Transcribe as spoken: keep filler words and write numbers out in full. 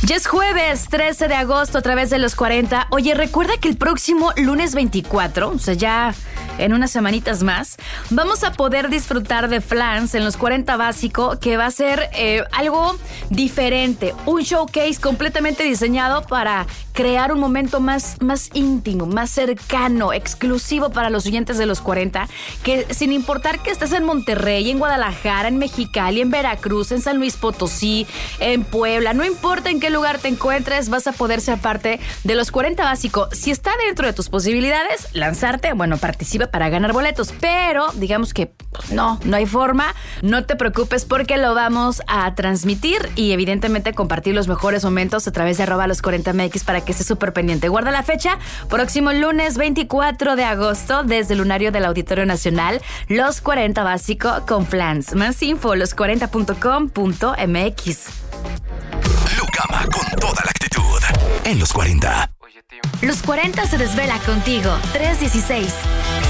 Ya es jueves trece de agosto a través de los cuarenta. Oye, recuerda que el próximo lunes veinticuatro, o sea, ya en unas semanitas más, vamos a poder disfrutar de Flans en los cuarenta Básico, que va a ser eh, algo diferente. Un showcase completamente diseñado para crear un momento más, más íntimo, más cercano, exclusivo para los oyentes de los cuarenta, que sin importar que estés en Monterrey, en Guadalajara, en Mexicali, en Veracruz, en San Luis Potosí, en Puebla, no importa en qué lugar te encuentres, vas a poder ser parte de los cuarenta Básico. Si está dentro de tus posibilidades, lanzarte, bueno, participa para ganar boletos, pero digamos que pues, no, no hay forma, no te preocupes porque lo vamos a transmitir y evidentemente compartir los mejores momentos a través de arroba los cuarenta M X para que estés súper pendiente. Guarda la fecha, próximo lunes veinticuatro de agosto, desde el lunario del Auditorio Nacional, los cuarenta Básico con Flans. Más info, los cuarenta punto com punto m x. Lucama con toda la actitud en los cuarenta. Los cuarenta se desvela contigo. tres dieciséis.